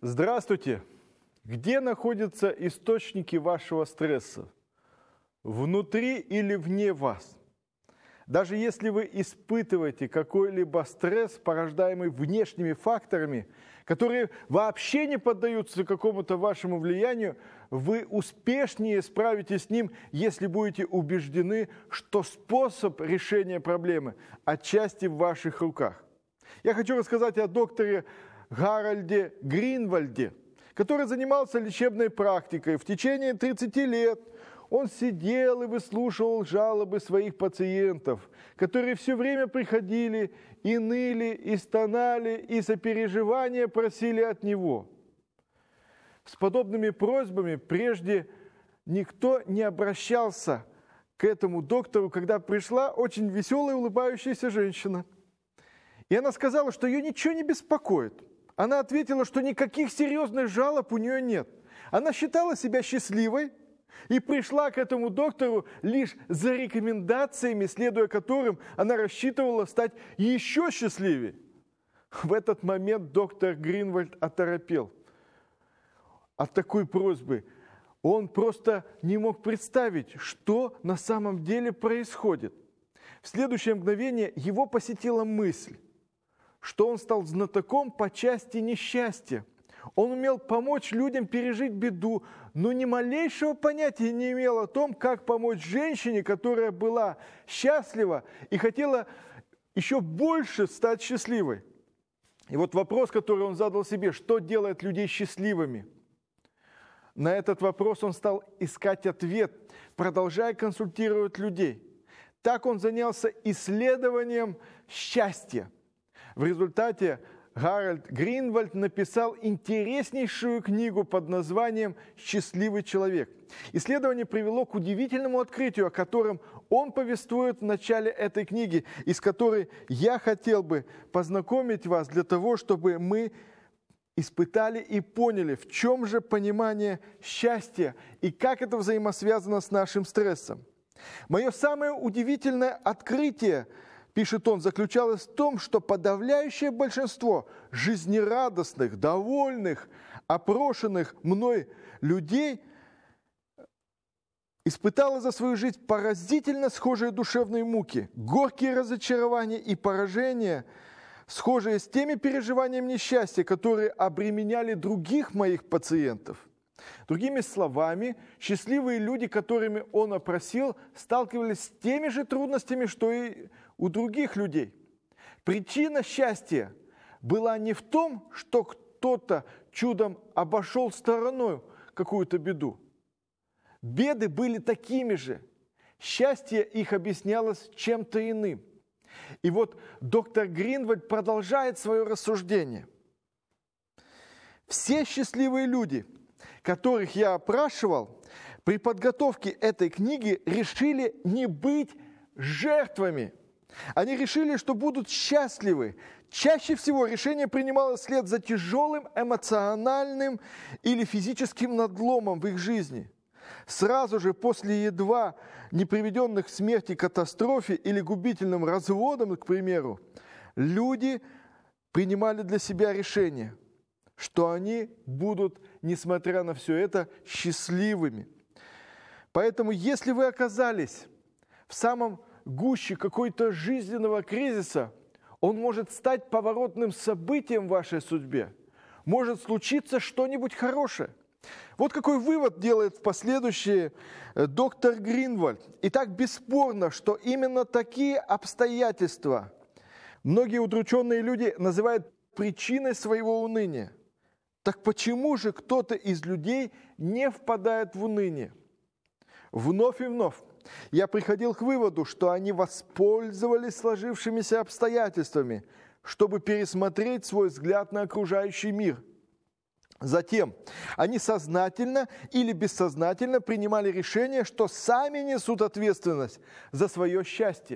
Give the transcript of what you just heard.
Здравствуйте! Где находятся источники вашего стресса? Внутри или вне вас? Даже если вы испытываете какой-либо стресс, порождаемый внешними факторами, которые вообще не поддаются какому-то вашему влиянию, вы успешнее справитесь с ним, если будете убеждены, что способ решения проблемы отчасти в ваших руках. Я хочу рассказать о докторе Гарольде Гринвальде, который занимался лечебной практикой. В течение 30 лет он сидел и выслушивал жалобы своих пациентов, которые все время приходили и ныли, и стонали, и сопереживания просили от него. С подобными просьбами прежде никто не обращался к этому доктору, когда пришла очень веселая, улыбающаяся женщина. И она сказала, что ее ничего не беспокоит. Она ответила, что никаких серьезных жалоб у нее нет. Она считала себя счастливой и пришла к этому доктору лишь за рекомендациями, следуя которым она рассчитывала стать еще счастливее. В этот момент доктор Гринвальд оторопел от такой просьбы. Он просто не мог представить, что на самом деле происходит. В следующее мгновение его посетила мысль, что он стал знатоком по части несчастья. Он умел помочь людям пережить беду, но ни малейшего понятия не имел о том, как помочь женщине, которая была счастлива и хотела еще больше стать счастливой. И вот вопрос, который он задал себе: что делает людей счастливыми? На этот вопрос он стал искать ответ, продолжая консультировать людей. Так он занялся исследованием счастья. В результате Гарольд Гринвальд написал интереснейшую книгу под названием «Счастливый человек». Исследование привело к удивительному открытию, о котором он повествует в начале этой книги, из которой я хотел бы познакомить вас для того, чтобы мы испытали и поняли, в чем же понимание счастья и как это взаимосвязано с нашим стрессом. Мое самое удивительное открытие, пишет он, заключалось в том, что подавляющее большинство жизнерадостных, довольных, опрошенных мной людей испытало за свою жизнь поразительно схожие душевные муки, горькие разочарования и поражения, схожие с теми переживаниями несчастья, которые обременяли других моих пациентов. Другими словами, счастливые люди, которыми он опросил, сталкивались с теми же трудностями, что и у других людей. Причина счастья была не в том, что кто-то чудом обошел стороной какую-то беду. Беды были такими же. Счастье их объяснялось чем-то иным. И вот доктор Гринвальд продолжает свое рассуждение. Все счастливые люди, которых я опрашивал, при подготовке этой книги решили не быть жертвами. Они решили, что будут счастливы. Чаще всего решение принималось вслед за тяжелым эмоциональным или физическим надломом в их жизни. Сразу же после едва не приведенных к смерти, катастрофе или губительным разводам, к примеру, люди принимали для себя решение, что они будут, несмотря на все это, счастливыми. Поэтому, если вы оказались в самом гуще какой-то жизненного кризиса, он может стать поворотным событием в вашей судьбе. Может случиться что-нибудь хорошее. Вот какой вывод делает в последующее доктор Гринвальд. Итак, бесспорно, что именно такие обстоятельства многие удрученные люди называют причиной своего уныния. Так почему же кто-то из людей не впадает в уныние? Вновь и вновь я приходил к выводу, что они воспользовались сложившимися обстоятельствами, чтобы пересмотреть свой взгляд на окружающий мир. Затем они сознательно или бессознательно принимали решение, что сами несут ответственность за свое счастье.